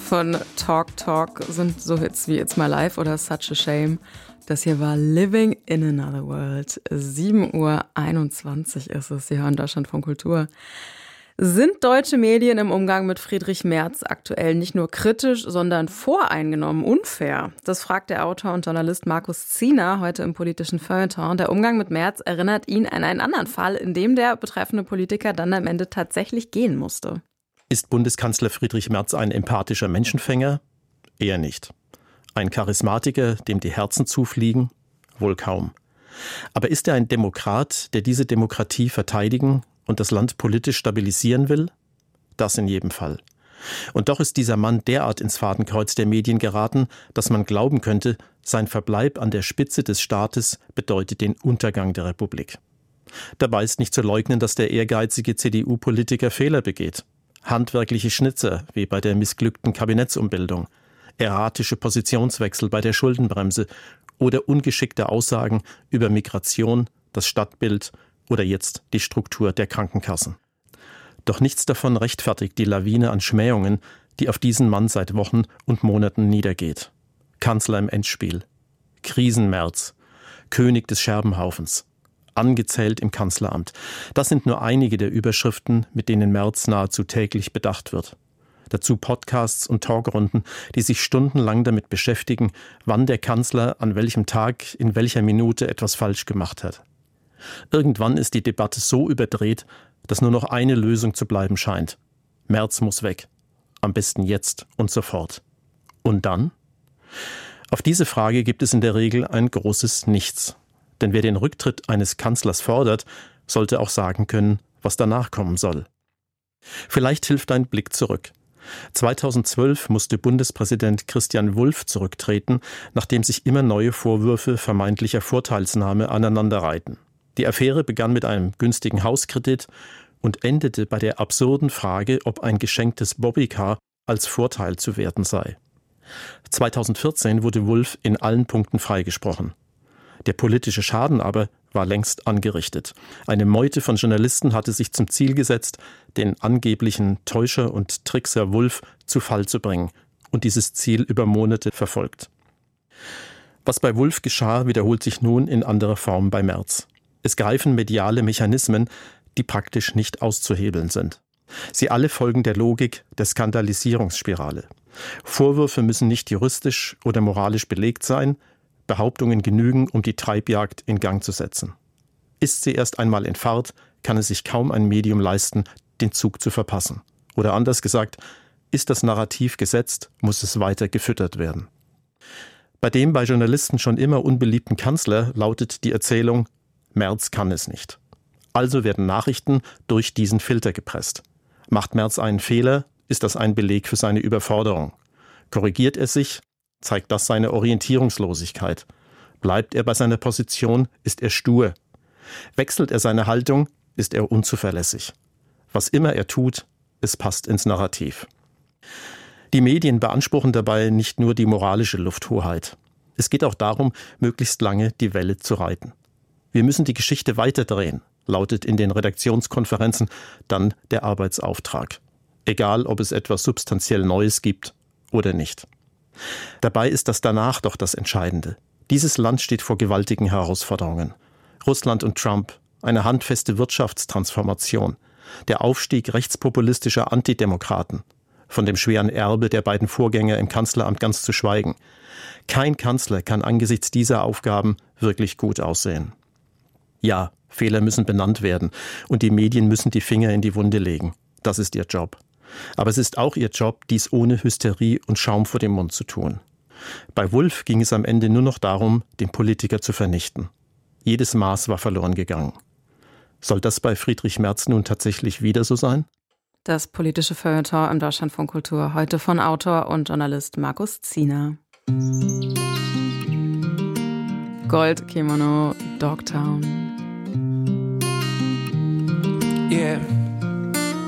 Von Talk Talk sind so Hits wie It's My Life oder Such a Shame. Das hier war Living in Another World. 7:21 Uhr ist es. Sie hören Deutschlandfunk Kultur. Sind deutsche Medien im Umgang mit Friedrich Merz aktuell nicht nur kritisch, sondern voreingenommen, unfair? Das fragt der Autor und Journalist Markus Ziener heute im politischen Feuilleton. Der Umgang mit Merz erinnert ihn an einen anderen Fall, in dem der betreffende Politiker dann am Ende tatsächlich gehen musste. Ist Bundeskanzler Friedrich Merz ein empathischer Menschenfänger? Eher nicht. Ein Charismatiker, dem die Herzen zufliegen? Wohl kaum. Aber ist er ein Demokrat, der diese Demokratie verteidigen und das Land politisch stabilisieren will? Das in jedem Fall. Und doch ist dieser Mann derart ins Fadenkreuz der Medien geraten, dass man glauben könnte, sein Verbleib an der Spitze des Staates bedeutet den Untergang der Republik. Dabei ist nicht zu leugnen, dass der ehrgeizige CDU-Politiker Fehler begeht. Handwerkliche Schnitzer, wie bei der missglückten Kabinettsumbildung, erratische Positionswechsel bei der Schuldenbremse oder ungeschickte Aussagen über Migration, das Stadtbild oder jetzt die Struktur der Krankenkassen. Doch nichts davon rechtfertigt die Lawine an Schmähungen, die auf diesen Mann seit Wochen und Monaten niedergeht. Kanzler im Endspiel, Krisenmerz, König des Scherbenhaufens, angezählt im Kanzleramt. Das sind nur einige der Überschriften, mit denen Merz nahezu täglich bedacht wird. Dazu Podcasts und Talkrunden, die sich stundenlang damit beschäftigen, wann der Kanzler an welchem Tag in welcher Minute etwas falsch gemacht hat. Irgendwann ist die Debatte so überdreht, dass nur noch eine Lösung zu bleiben scheint. Merz muss weg. Am besten jetzt und sofort. Und dann? Auf diese Frage gibt es in der Regel ein großes Nichts. Denn wer den Rücktritt eines Kanzlers fordert, sollte auch sagen können, was danach kommen soll. Vielleicht hilft ein Blick zurück. 2012 musste Bundespräsident Christian Wulff zurücktreten, nachdem sich immer neue Vorwürfe vermeintlicher Vorteilsnahme aneinanderreihten. Die Affäre begann mit einem günstigen Hauskredit und endete bei der absurden Frage, ob ein geschenktes Bobbycar als Vorteil zu werten sei. 2014 wurde Wulff in allen Punkten freigesprochen. Der politische Schaden aber war längst angerichtet. Eine Meute von Journalisten hatte sich zum Ziel gesetzt, den angeblichen Täuscher und Trickser Wulff zu Fall zu bringen und dieses Ziel über Monate verfolgt. Was bei Wulff geschah, wiederholt sich nun in anderer Form bei Merz. Es greifen mediale Mechanismen, die praktisch nicht auszuhebeln sind. Sie alle folgen der Logik der Skandalisierungsspirale. Vorwürfe müssen nicht juristisch oder moralisch belegt sein, Behauptungen genügen, um die Treibjagd in Gang zu setzen. Ist sie erst einmal in Fahrt, kann es sich kaum ein Medium leisten, den Zug zu verpassen. Oder anders gesagt, ist das Narrativ gesetzt, muss es weiter gefüttert werden. Bei dem bei Journalisten schon immer unbeliebten Kanzler lautet die Erzählung, Merz kann es nicht. Also werden Nachrichten durch diesen Filter gepresst. Macht Merz einen Fehler, ist das ein Beleg für seine Überforderung. Korrigiert er sich, zeigt das seine Orientierungslosigkeit. Bleibt er bei seiner Position, ist er stur. Wechselt er seine Haltung, ist er unzuverlässig. Was immer er tut, es passt ins Narrativ. Die Medien beanspruchen dabei nicht nur die moralische Lufthoheit. Es geht auch darum, möglichst lange die Welle zu reiten. Wir müssen die Geschichte weiterdrehen, lautet in den Redaktionskonferenzen dann der Arbeitsauftrag. Egal, ob es etwas substanziell Neues gibt oder nicht. Dabei ist das danach doch das Entscheidende. Dieses Land steht vor gewaltigen Herausforderungen. Russland und Trump, eine handfeste Wirtschaftstransformation, der Aufstieg rechtspopulistischer Antidemokraten, von dem schweren Erbe der beiden Vorgänger im Kanzleramt ganz zu schweigen. Kein Kanzler kann angesichts dieser Aufgaben wirklich gut aussehen. Ja, Fehler müssen benannt werden und die Medien müssen die Finger in die Wunde legen. Das ist ihr Job. Aber es ist auch ihr Job, dies ohne Hysterie und Schaum vor dem Mund zu tun. Bei Wulff ging es am Ende nur noch darum, den Politiker zu vernichten. Jedes Maß war verloren gegangen. Soll das bei Friedrich Merz nun tatsächlich wieder so sein? Das politische Feuilleton im Deutschlandfunk Kultur, heute von Autor und Journalist Markus Ziener. Gold, Kimono, Dogtown. Yeah.